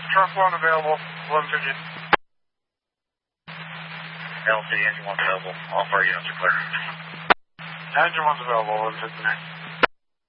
Truck 1 available, 150. LC, engine 1 available. All 4 units are clear. Engine 1's available, 159.